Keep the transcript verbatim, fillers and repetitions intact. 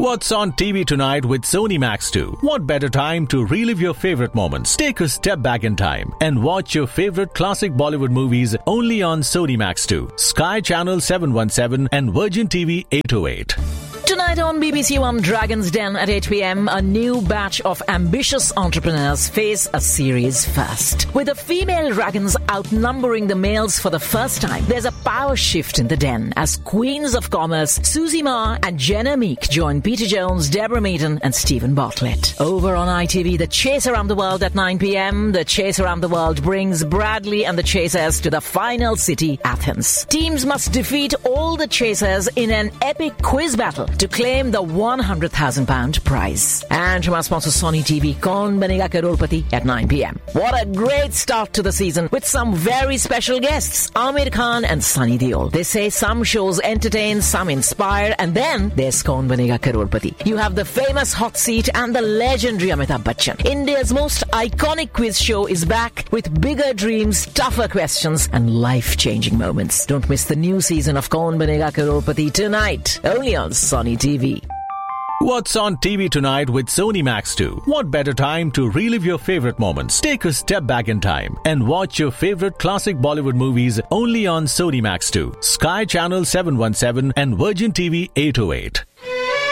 What's on T V tonight with Sony Max two? What better time to relive your favorite moments? Take a step back in time and watch your favorite classic Bollywood movies only on Sony Max two, Sky Channel seven one seven and Virgin T V eight oh eight. Tonight on B B C One Dragon's Den at eight p.m, a new batch of ambitious entrepreneurs face a series first. With the female dragons outnumbering the males for the first time, there's a power shift in the den as queens of commerce Susie Ma and Jenna Meek join Peter Jones, Deborah Meaden and Stephen Bartlett. Over on I T V, The Chase Around the World at nine p.m, The Chase Around the World brings Bradley and the Chasers to the final city, Athens. Teams must defeat all the Chasers in an epic quiz battle to claim the one hundred thousand pounds prize. And from our sponsor Sony T V, Kaun Banega Crorepati at nine p.m. What a great start to the season with some very special guests, Aamir Khan and Sunny Deol. They say some shows entertain, some inspire, and then there's Kaun Banega Crorepati. You have the famous hot seat and the legendary Amitabh Bachchan. India's most iconic quiz show is back with bigger dreams, tougher questions, and life-changing moments. Don't miss the new season of Kaun Banega Crorepati tonight, only on Sony T V. What's on T V tonight with Sony Max two? What better time to relive your favorite moments? Take a step back in time and watch your favorite classic Bollywood movies only on Sony Max two, Sky Channel seven one seven and Virgin T V eight oh eight.